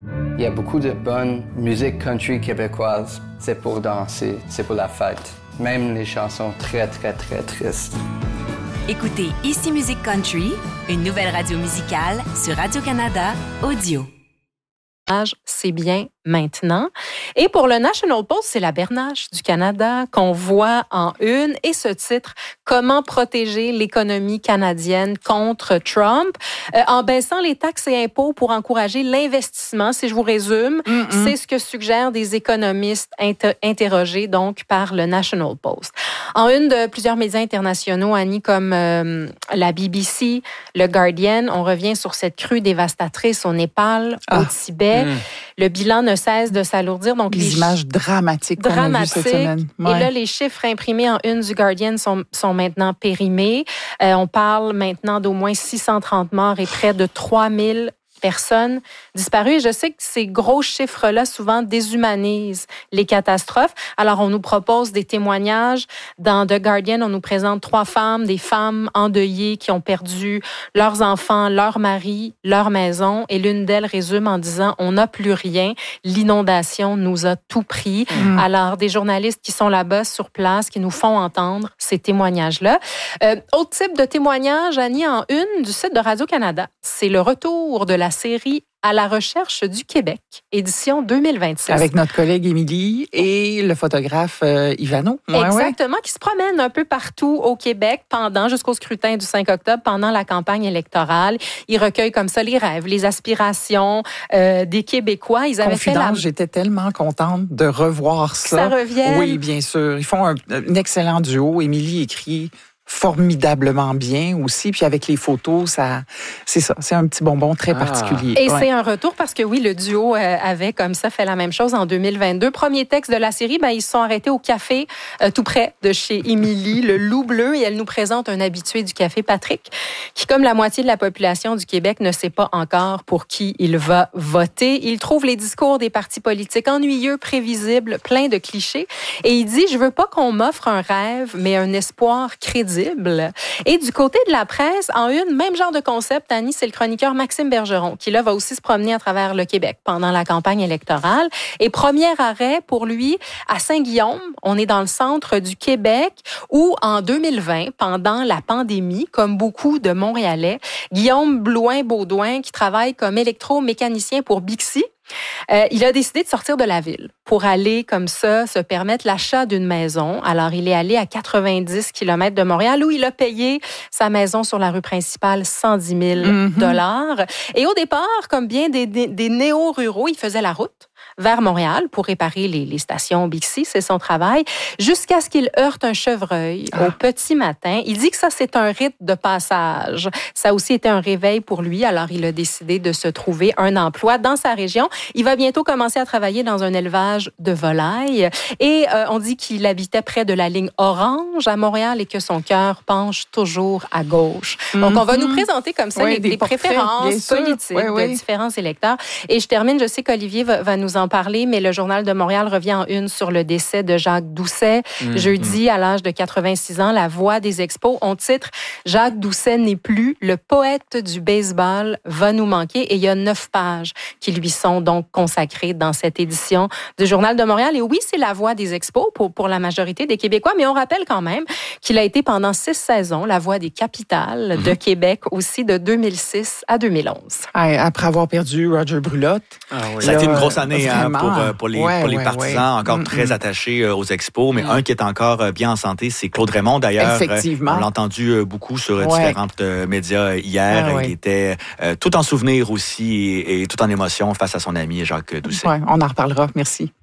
Il y a beaucoup de bonne musique country québécoise. C'est pour danser, c'est pour la fête. Même les chansons très, très, très tristes. Écoutez Ici Musique Country, une nouvelle radio musicale sur Radio-Canada Audio. C'est bien maintenant. Et pour le National Post, c'est la Bernache du Canada qu'on voit en une. Et ce titre, Comment protéger l'économie canadienne contre Trump, en baissant les taxes et impôts pour encourager l'investissement, si je vous résume. C'est ce que suggèrent des économistes interrogés donc par le National Post. En une de plusieurs médias internationaux, Annie, comme la BBC, le Guardian, on revient sur cette crue dévastatrice au Népal, au Tibet. Le bilan ne cesse de s'alourdir. Donc les images dramatiques qu'on a vues cette semaine. Ouais. Et là, les chiffres imprimés en une du Guardian sont maintenant périmés. On parle maintenant d'au moins 630 morts et près de 3000 personnes disparues. Et je sais que ces gros chiffres-là souvent déshumanisent les catastrophes. Alors, on nous propose des témoignages. Dans The Guardian, on nous présente 3 femmes, des femmes endeuillées qui ont perdu leurs enfants, leur mari, leur maison. Et l'une d'elles résume en disant « On n'a plus rien. L'inondation nous a tout pris. » Alors, des journalistes qui sont là-bas, sur place, qui nous font entendre ces témoignages-là. Autre type de témoignage, Annie, en une du site de Radio-Canada, c'est le retour de la série À la recherche du Québec, édition 2026. Avec notre collègue Émilie et le photographe Ivano. Exactement, qui se promène un peu partout au Québec jusqu'au scrutin du 5 octobre, pendant la campagne électorale. Il recueille comme ça les rêves, les aspirations des Québécois. Ils avaient j'étais tellement contente de revoir ça. Ça revienne. Oui, bien sûr. Ils font un excellent duo. Émilie écrit formidablement bien aussi, puis avec les photos, c'est un petit bonbon très particulier. Et c'est un retour parce que oui, le duo avait comme ça fait la même chose en 2022. Premier texte de la série, ils se sont arrêtés au café tout près de chez Émilie, le Loup Bleu, et elle nous présente un habitué du café, Patrick, qui, comme la moitié de la population du Québec, ne sait pas encore pour qui il va voter. Il trouve les discours des partis politiques ennuyeux, prévisibles, pleins de clichés, et il dit « Je veux pas qu'on m'offre un rêve, mais un espoir crédible. » Et du côté de la presse, en une, même genre de concept, Annie, c'est le chroniqueur Maxime Bergeron, qui là va aussi se promener à travers le Québec pendant la campagne électorale. Et premier arrêt pour lui, à Saint-Guillaume, on est dans le centre du Québec, où en 2020, pendant la pandémie, comme beaucoup de Montréalais, Guillaume Blouin-Baudouin, qui travaille comme électromécanicien pour Bixi, il a décidé de sortir de la ville pour aller comme ça se permettre l'achat d'une maison. Alors, il est allé à 90 km de Montréal où il a payé sa maison sur la rue principale 110 000 $. Et au départ, comme bien des néo-ruraux, il faisait la route vers Montréal pour réparer les stations Bixi, c'est son travail, jusqu'à ce qu'il heurte un chevreuil au petit matin. Il dit que ça, c'est un rite de passage. Ça a aussi été un réveil pour lui, alors il a décidé de se trouver un emploi dans sa région. Il va bientôt commencer à travailler dans un élevage de volailles et on dit qu'il habitait près de la ligne orange à Montréal et que son cœur penche toujours à gauche. Donc, on va nous présenter comme ça les préférences politiques de différents électeurs. Et je termine, je sais qu'Olivier va nous en parler, mais le Journal de Montréal revient en une sur le décès de Jacques Doucet. Jeudi, à l'âge de 86 ans, la voix des Expos, on titre « Jacques Doucet n'est plus, le poète du baseball va nous manquer ». Et il y a 9 pages qui lui sont donc consacrées dans cette édition du Journal de Montréal. Et oui, c'est la voix des Expos pour la majorité des Québécois, mais on rappelle quand même qu'il a été pendant 6 saisons la voix des capitales de Québec aussi de 2006 à 2011. Après avoir perdu Roger Brulotte. Ça a été une grosse année pour les partisans encore très attachés aux Expos, mais un qui est encore bien en santé, c'est Claude Raymond. D'ailleurs, on l'a entendu beaucoup sur différents médias hier. Il était tout en souvenir aussi et tout en émotion face à son ami Jacques Doucet. On en reparlera. Merci.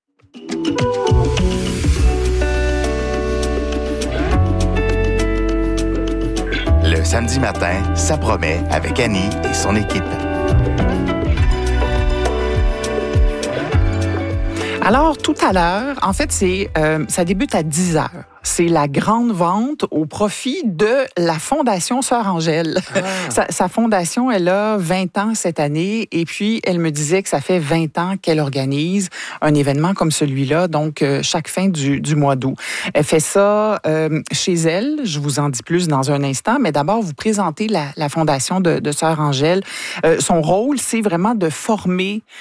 Le samedi matin, ça promet avec Annie et son équipe. Alors, tout à l'heure, en fait, ça débute à 10 heures. C'est la grande vente au profit de la Fondation Sœur Angèle. Sa fondation, elle a 20 ans cette année et puis elle me disait que ça fait 20 ans qu'elle organise un événement comme celui-là, donc chaque fin du mois d'août. Elle fait ça chez elle, je vous en dis plus dans un instant, mais d'abord, vous présentez la Fondation de Sœur Angèle. Son rôle, c'est vraiment de former